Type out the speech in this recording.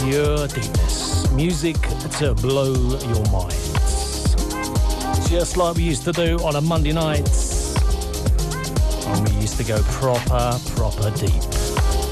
pure deepness. Music to blow your minds. Just like we used to do on a Monday night when we used to go proper deep.